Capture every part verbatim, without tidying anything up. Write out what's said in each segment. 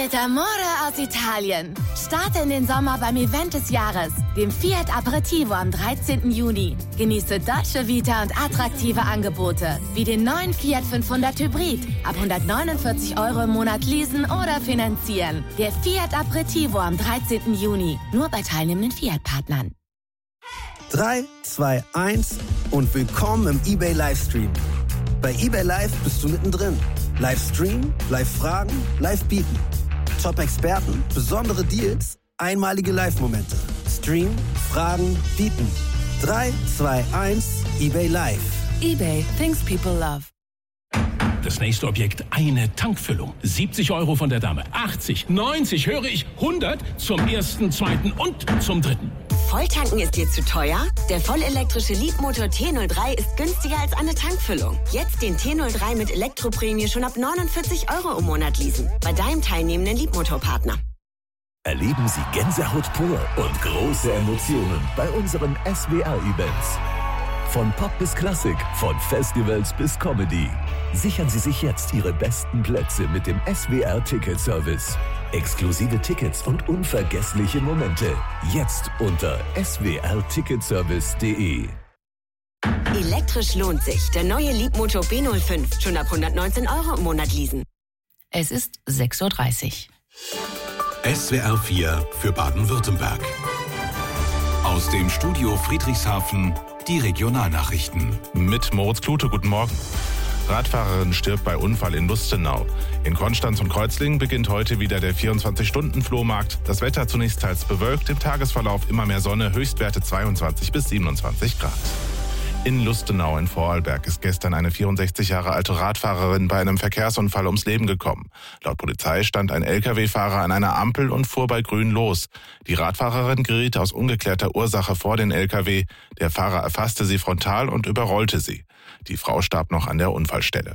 Mit Amore aus Italien. Starte in den Sommer beim Event des Jahres, dem Fiat Aperitivo am dreizehnten Juni. Genieße Dolce Vita und attraktive Angebote, wie den neuen Fiat fünfhundert Hybrid. Ab hundertneunundvierzig Euro im Monat leasen oder finanzieren. Der Fiat Aperitivo am dreizehnten Juni. Nur bei teilnehmenden Fiat-Partnern. drei, zwei, eins und willkommen im eBay Livestream. Bei eBay Live bist du mittendrin. Livestream, Live-Fragen, Live-Bieten. Top-Experten, besondere Deals, einmalige Live-Momente. Stream, Fragen, Bieten. drei, zwei, eins, eBay Live. eBay, things people love. Das nächste Objekt, eine Tankfüllung. siebzig Euro von der Dame. achtzig, neunzig, höre ich, hundert zum ersten, zweiten und zum dritten. Volltanken ist dir zu teuer? Der vollelektrische Leapmotor T null drei ist günstiger als eine Tankfüllung. Jetzt den T null drei mit Elektroprämie schon ab neunundvierzig Euro im Monat leasen. Bei deinem teilnehmenden Leapmotor-Partner. Erleben Sie Gänsehaut pur und große Emotionen bei unseren S W R-Events. Von Pop bis Klassik, von Festivals bis Comedy. Sichern Sie sich jetzt Ihre besten Plätze mit dem S W R-Ticket-Service. Exklusive Tickets und unvergessliche Momente. Jetzt unter s w r ticketservice punkt d e. Elektrisch lohnt sich. Der neue Leapmotor B null fünf. Schon ab hundertneunzehn Euro im Monat leasen. Es ist sechs Uhr dreißig. S W R vier für Baden-Württemberg. Aus dem Studio Friedrichshafen die Regionalnachrichten. Mit Moritz Klute, guten Morgen. Radfahrerin stirbt bei Unfall in Lustenau. In Konstanz und Kreuzlingen beginnt heute wieder der vierundzwanzig-Stunden-Flohmarkt. Das Wetter zunächst teils bewölkt, im Tagesverlauf immer mehr Sonne, Höchstwerte zweiundzwanzig bis siebenundzwanzig Grad. In Lustenau in Vorarlberg ist gestern eine vierundsechzig Jahre alte Radfahrerin bei einem Verkehrsunfall ums Leben gekommen. Laut Polizei stand ein L K W-Fahrer an einer Ampel und fuhr bei Grün los. Die Radfahrerin geriet aus ungeklärter Ursache vor den L K W. Der Fahrer erfasste sie frontal und überrollte sie. Die Frau starb noch an der Unfallstelle.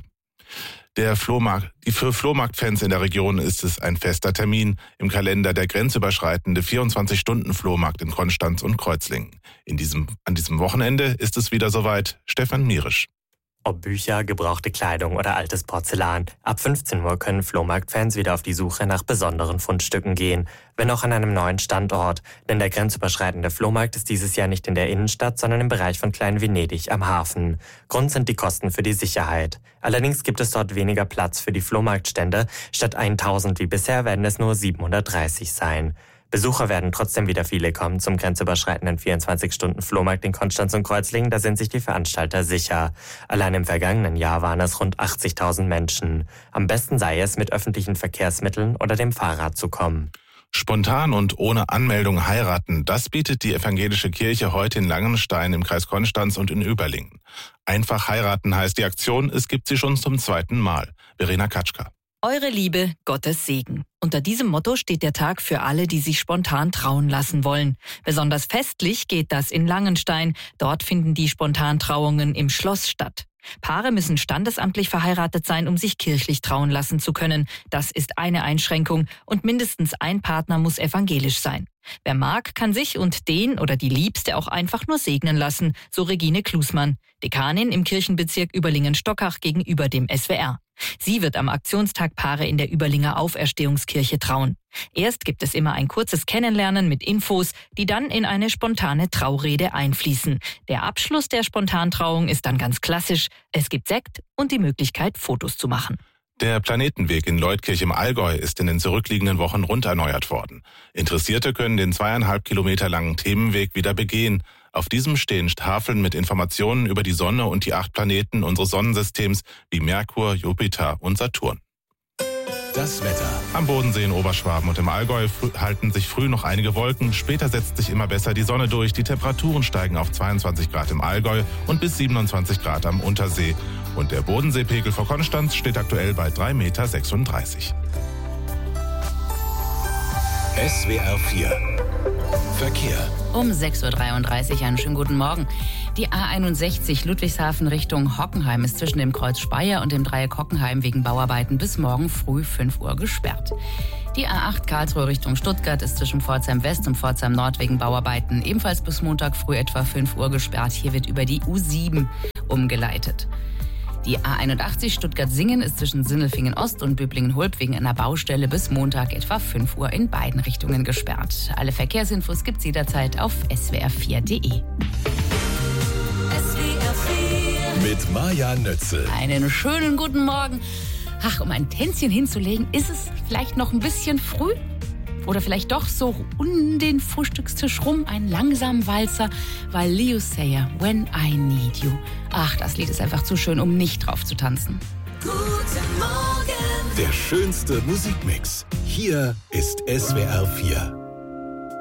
Der Flohmarkt, die für Flohmarktfans in der Region ist es ein fester Termin im Kalender, der grenzüberschreitende vierundzwanzig-Stunden-Flohmarkt in Konstanz und Kreuzlingen. In diesem, an diesem Wochenende ist es wieder soweit. Stefan Mierisch. Ob Bücher, gebrauchte Kleidung oder altes Porzellan. Ab fünfzehn Uhr können Flohmarktfans wieder auf die Suche nach besonderen Fundstücken gehen. Wenn auch an einem neuen Standort. Denn der grenzüberschreitende Flohmarkt ist dieses Jahr nicht in der Innenstadt, sondern im Bereich von Klein-Venedig am Hafen. Grund sind die Kosten für die Sicherheit. Allerdings gibt es dort weniger Platz für die Flohmarktstände. Statt tausend wie bisher werden es nur siebenhundertdreißig sein. Besucher werden trotzdem wieder viele kommen zum grenzüberschreitenden vierundzwanzig-Stunden-Flohmarkt in Konstanz und Kreuzlingen, da sind sich die Veranstalter sicher. Allein im vergangenen Jahr waren es rund achtzigtausend Menschen. Am besten sei es, mit öffentlichen Verkehrsmitteln oder dem Fahrrad zu kommen. Spontan und ohne Anmeldung heiraten, das bietet die evangelische Kirche heute in Langenstein im Kreis Konstanz und in Überlingen. Einfach heiraten heißt die Aktion, es gibt sie schon zum zweiten Mal. Verena Katschka. Eure Liebe, Gottes Segen. Unter diesem Motto steht der Tag für alle, die sich spontan trauen lassen wollen. Besonders festlich geht das in Langenstein. Dort finden die Spontantrauungen im Schloss statt. Paare müssen standesamtlich verheiratet sein, um sich kirchlich trauen lassen zu können. Das ist eine Einschränkung und mindestens ein Partner muss evangelisch sein. Wer mag, kann sich und den oder die Liebste auch einfach nur segnen lassen, so Regine Klusmann, Dekanin im Kirchenbezirk Überlingen-Stockach gegenüber dem S W R. Sie wird am Aktionstag Paare in der Überlinger Auferstehungskirche trauen. Erst gibt es immer ein kurzes Kennenlernen mit Infos, die dann in eine spontane Traurede einfließen. Der Abschluss der Spontantrauung ist dann ganz klassisch. Es gibt Sekt und die Möglichkeit, Fotos zu machen. Der Planetenweg in Leutkirch im Allgäu ist in den zurückliegenden Wochen rund erneuert worden. Interessierte können den zweieinhalb Kilometer langen Themenweg wieder begehen. Auf diesem stehen Tafeln mit Informationen über die Sonne und die acht Planeten unseres Sonnensystems wie Merkur, Jupiter und Saturn. Das Wetter. Am Bodensee in Oberschwaben und im Allgäu früh, halten sich früh noch einige Wolken. Später setzt sich immer besser die Sonne durch. Die Temperaturen steigen auf zweiundzwanzig Grad im Allgäu und bis siebenundzwanzig Grad am Untersee. Und der Bodenseepegel vor Konstanz steht aktuell bei drei Komma sechsunddreißig Meter. S W R vier Verkehr. Um sechs Uhr dreiunddreißig, einen schönen guten Morgen. Die A einundsechzig Ludwigshafen Richtung Hockenheim ist zwischen dem Kreuz Speyer und dem Dreieck Hockenheim wegen Bauarbeiten bis morgen früh fünf Uhr gesperrt. Die A acht Karlsruhe Richtung Stuttgart ist zwischen Pforzheim West und Pforzheim Nord wegen Bauarbeiten ebenfalls bis Montag früh etwa fünf Uhr gesperrt. Hier wird über die U sieben umgeleitet. Die A einundachtzig Stuttgart-Singen ist zwischen Sindelfingen-Ost und Böblingen-Hulb wegen einer Baustelle bis Montag etwa fünf Uhr in beiden Richtungen gesperrt. Alle Verkehrsinfos gibt's jederzeit auf s w r vier punkt d e. Mit Maja Nötzel. Einen schönen guten Morgen. Ach, um ein Tänzchen hinzulegen, ist es vielleicht noch ein bisschen früh? Oder vielleicht doch so um den Frühstückstisch rum, ein langsamer Walzer, weil Leo Sayer, When I Need You. Ach, das Lied ist einfach zu schön, um nicht drauf zu tanzen. Guten Morgen. Der schönste Musikmix. Hier ist S W R vier.